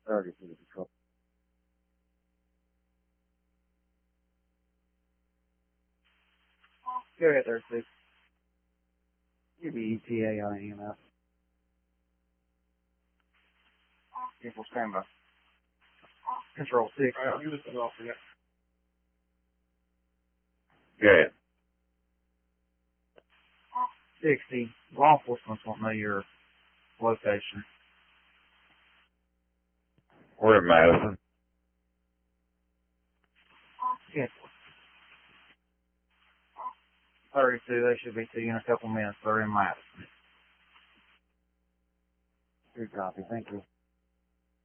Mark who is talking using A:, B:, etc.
A: 30 for the patrol.
B: Go ahead there, Steve. Give me ETA on EMS.
A: People stand by.
B: Control 6.
A: Alright, you listen off for that.
C: Go ahead.
B: 60. Law enforcement won't know your location.
C: We're in Madison.
B: Yes. 32, they should be to you in a couple minutes. They're in Madison.
A: Good copy. Thank you.